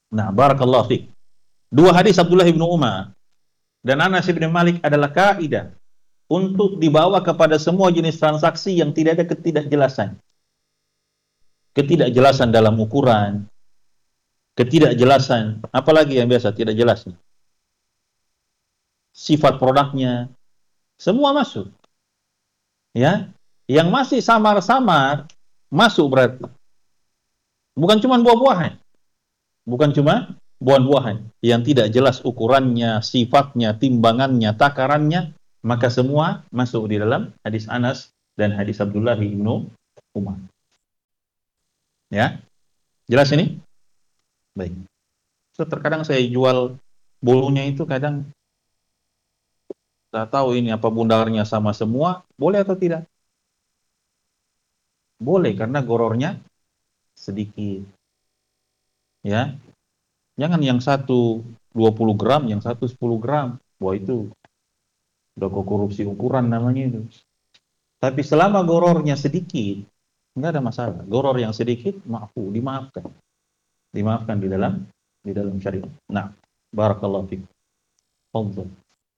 Nah, barakallahu fiik. Dua hadis Abdullah bin Umar dan Anas bin Malik adalah kaidah untuk dibawa kepada semua jenis transaksi yang tidak ada ketidakjelasan. Ketidakjelasan dalam ukuran, ketidakjelasan, apalagi yang biasa tidak jelas. Sifat produknya, semua masuk. Ya, yang masih samar-samar masuk berarti. Bukan cuma buah-buahan. Bukan cuma buah-buahan yang tidak jelas ukurannya, sifatnya, timbangannya, takarannya, maka semua masuk di dalam hadis Anas dan hadis Abdullah bin Umar. Ya, jelas ini? Baik. So, terkadang saya jual bolunya itu kadang tak tahu ini apa bundarnya sama semua, boleh atau tidak? Boleh karena gorornya sedikit. Ya. Jangan yang satu 20 gram, yang satu 10 gram. Wah, itu udah korupsi ukuran namanya itu. Tapi selama gorornya sedikit, enggak ada masalah. Goror yang sedikit, dimaafkan. Dimaafkan di dalam syariat. Nah, barakallahu fiik. Fadhil.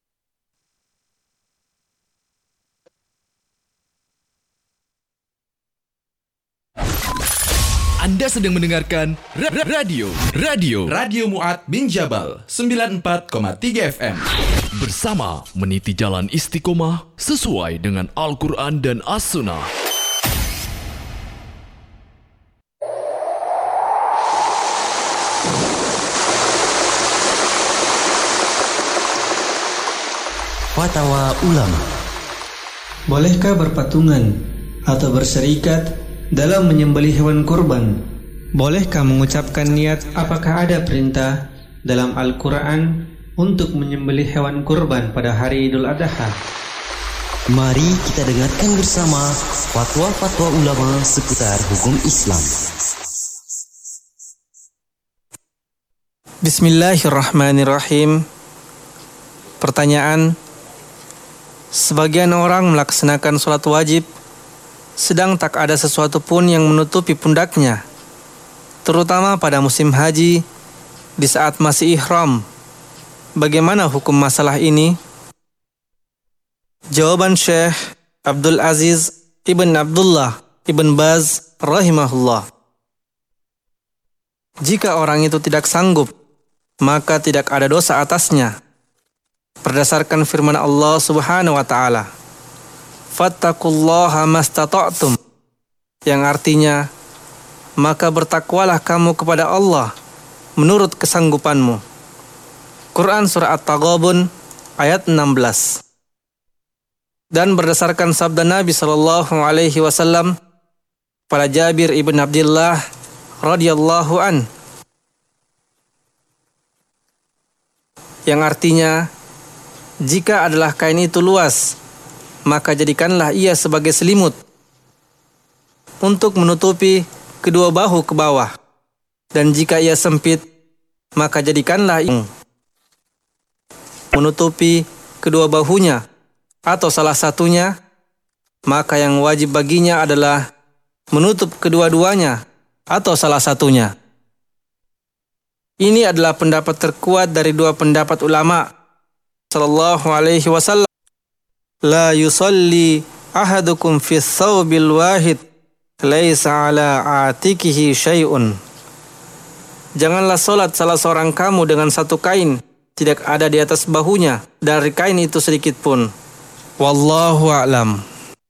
Anda sedang mendengarkan Radio Mu'ad bin Jabal 94,3 FM. Bersama meniti jalan istiqomah sesuai dengan Al-Quran dan As-Sunnah. Fatwa ulama. Bolehkah berpatungan atau berserikat dalam menyembelih hewan kurban? Bolehkah mengucapkan niat apakah ada perintah dalam Al-Quran untuk menyembelih hewan kurban pada hari Idul Adha? Mari kita dengarkan bersama fatwa-fatwa ulama seputar hukum Islam. Bismillahirrahmanirrahim. Pertanyaan: sebagian orang melaksanakan sholat wajib sedang tak ada sesuatu pun yang menutupi pundaknya, terutama pada musim haji di saat masih ihram. Bagaimana hukum masalah ini? Jawaban Syekh Abdul Aziz Ibn Abdullah Ibn Baz rahimahullah. Jika orang itu tidak sanggup, maka tidak ada dosa atasnya. Berdasarkan firman Allah Subhanahu wa taala, fattaqullaha mastata'tum, yang artinya maka bertakwalah kamu kepada Allah menurut kesanggupanmu. Quran surah At-Taghabun ayat 16. Dan berdasarkan sabda Nabi sallallahu alaihi wasallam pada Jabir ibn Abdullah radhiyallahu an, yang artinya jika adalah kain itu luas, maka jadikanlah ia sebagai selimut untuk menutupi kedua bahu ke bawah. Dan jika ia sempit, maka jadikanlah ia menutupi kedua bahunya atau salah satunya, maka yang wajib baginya adalah menutup kedua-duanya atau salah satunya. Ini adalah pendapat terkuat dari dua pendapat ulama sallallahu alaihi wasallam. La yusalli ahadukum fi thawbil wahid laisa ala atikihi syai'un. Janganlah solat salah seorang kamu dengan satu kain, tidak ada di atas bahunya dari kain itu sedikit pun. Wallahu a'lam.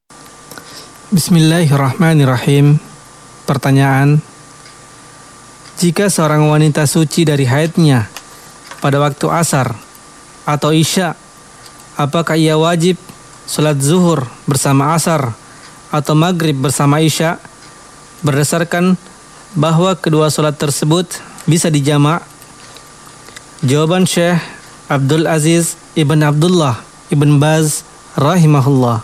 Bismillahirrahmanirrahim. Pertanyaan: jika seorang wanita suci dari haidnya pada waktu asar atau isya, apakah ia wajib salat zuhur bersama asar atau maghrib bersama isya, berdasarkan bahwa kedua salat tersebut bisa dijamak? Jawaban Syekh Abdul Aziz Ibn Abdullah Ibn Baz rahimahullah.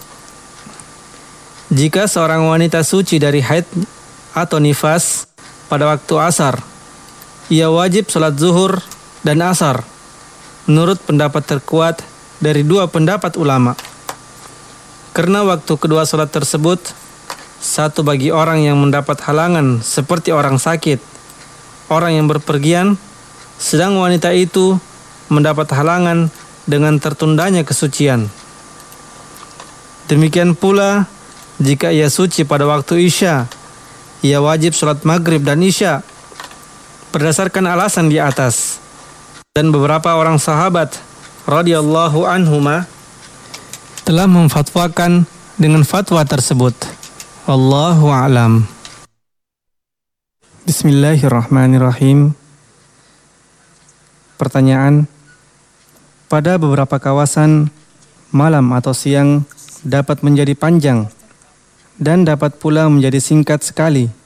Jika seorang wanita suci dari haid atau nifas pada waktu asar, ia wajib salat zuhur dan asar menurut pendapat terkuat dari dua pendapat ulama. Karena waktu kedua salat tersebut, satu bagi orang yang mendapat halangan seperti orang sakit, orang yang berpergian, sedang wanita itu mendapat halangan dengan tertundanya kesucian. Demikian pula jika ia suci pada waktu Isya, ia wajib sholat maghrib dan Isya berdasarkan alasan di atas. Dan beberapa orang sahabat radhiyallahu anhuma telah memfatwakan dengan fatwa tersebut. Wallahu a'lam. Bismillahirrahmanirrahim. Pertanyaan: pada beberapa kawasan, malam atau siang dapat menjadi panjang dan dapat pula menjadi singkat sekali.